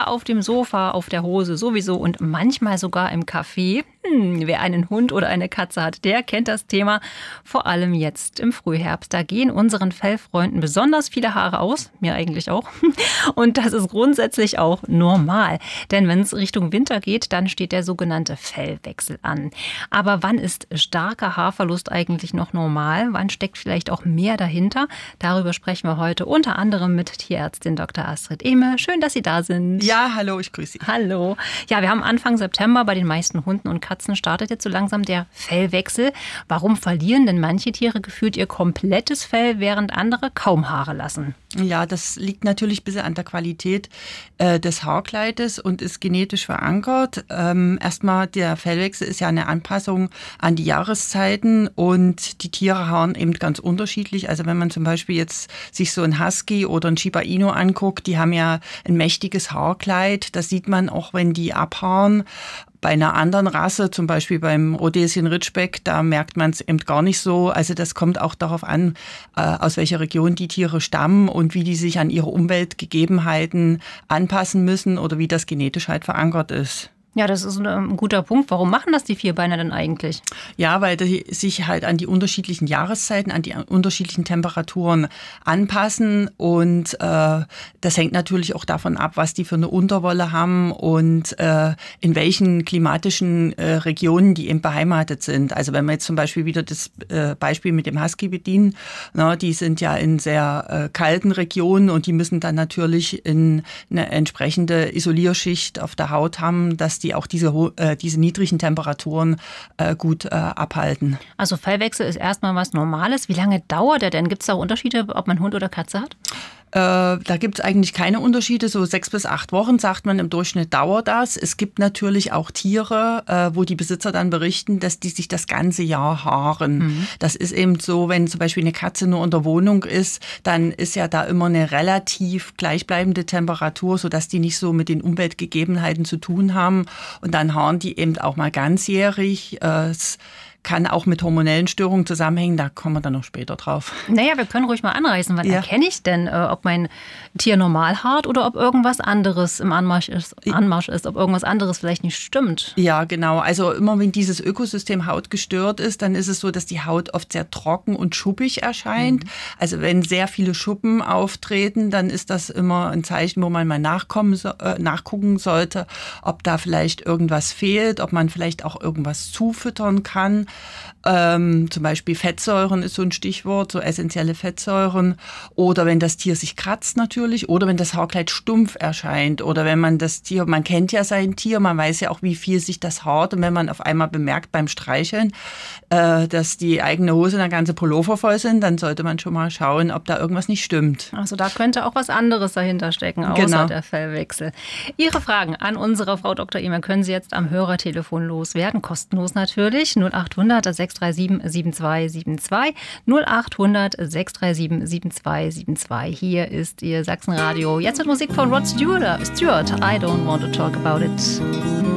auf dem Sofa, auf der Hose sowieso und manchmal sogar im Café. Wer einen Hund oder eine Katze hat, der kennt das Thema. Vor allem jetzt im Frühherbst. Da gehen unseren Fellfreunden besonders viele Haare aus. Mir eigentlich auch. Und das ist grundsätzlich auch normal. Denn wenn es Richtung Winter geht, dann steht der sogenannte Fellwechsel an. Aber wann ist starker Haarverlust eigentlich noch normal? Wann steckt vielleicht auch mehr dahinter? Darüber sprechen wir heute unter anderem mit Tierärztin Dr. Astrid Ehme. Schön, dass Sie da sind. Ja, hallo, ich grüße Sie. Hallo. Ja, wir haben Anfang September. Bei den meisten Hunden und Katzen startet jetzt so langsam der Fellwechsel. Warum verlieren denn manche Tiere gefühlt ihr komplettes Fell, während andere kaum Haare lassen? Ja, das liegt natürlich ein bisschen an der Qualität des Haarkleides und ist genetisch verankert. Erstmal, der Fellwechsel ist ja eine Anpassung an die Jahreszeiten und die Tiere haaren eben ganz unterschiedlich. Also wenn man zum Beispiel jetzt sich so ein Husky oder ein Shiba Inu anguckt, die haben ja ein mächtiges Haarkleid. Das sieht man auch, wenn die abhaaren. Bei einer anderen Rasse, zum Beispiel beim Rhodesian Ridgeback, da merkt man es eben gar nicht so. Also das kommt auch darauf an, aus welcher Region die Tiere stammen und wie die sich an ihre Umweltgegebenheiten anpassen müssen oder wie das genetisch halt verankert ist. Ja, das ist ein guter Punkt. Warum machen das die Vierbeiner denn eigentlich? Ja, weil die sich halt an die unterschiedlichen Jahreszeiten, an die unterschiedlichen Temperaturen anpassen. Und das hängt natürlich auch davon ab, was die für eine Unterwolle haben und in welchen klimatischen Regionen die eben beheimatet sind. Also wenn wir jetzt zum Beispiel wieder das Beispiel mit dem Husky bedienen, die sind ja in sehr kalten Regionen und die müssen dann natürlich in eine entsprechende Isolierschicht auf der Haut haben, dass die auch diese niedrigen Temperaturen gut abhalten. Also Fellwechsel ist erstmal was Normales. Wie lange dauert der denn? Gibt es da Unterschiede, ob man Hund oder Katze hat? Da gibt es eigentlich keine Unterschiede. So 6 bis 8 Wochen, sagt man, im Durchschnitt dauert das. Es gibt natürlich auch Tiere, wo die Besitzer dann berichten, dass die sich das ganze Jahr haaren. Mhm. Das ist eben so, wenn zum Beispiel eine Katze nur in der Wohnung ist, dann ist ja da immer eine relativ gleichbleibende Temperatur, sodass die nicht so mit den Umweltgegebenheiten zu tun haben. Und dann haaren die eben auch mal ganzjährig. Kann auch mit hormonellen Störungen zusammenhängen, da kommen wir dann noch später drauf. Naja, wir können ruhig mal anreißen. Wann erkenne ich denn, ob mein Tier normal haart oder ob irgendwas anderes im Anmarsch ist, ob irgendwas anderes vielleicht nicht stimmt? Ja, genau. Also immer wenn dieses Ökosystem Haut gestört ist, dann ist es so, dass die Haut oft sehr trocken und schuppig erscheint. Mhm. Also wenn sehr viele Schuppen auftreten, dann ist das immer ein Zeichen, wo man mal nachgucken sollte, ob da vielleicht irgendwas fehlt, ob man vielleicht auch irgendwas zufüttern kann. Zum Beispiel Fettsäuren ist so ein Stichwort, so essentielle Fettsäuren. Oder wenn das Tier sich kratzt natürlich. Oder wenn das Haarkleid stumpf erscheint. Oder wenn man das Tier, man kennt ja sein Tier, man weiß ja auch, wie viel sich das haart. Und wenn man auf einmal bemerkt beim Streicheln, dass die eigene Hose und der ganze Pullover voll sind, dann sollte man schon mal schauen, ob da irgendwas nicht stimmt. Also da könnte auch was anderes dahinter stecken, außer der Fellwechsel. Ihre Fragen an unsere Frau Dr. Ehme können Sie jetzt am Hörertelefon loswerden. Kostenlos natürlich. 0800 637 7272. 0800 637 7272. Hier ist Ihr Sachsenradio. Jetzt mit Musik von Rod Stewart. I don't want to talk about it.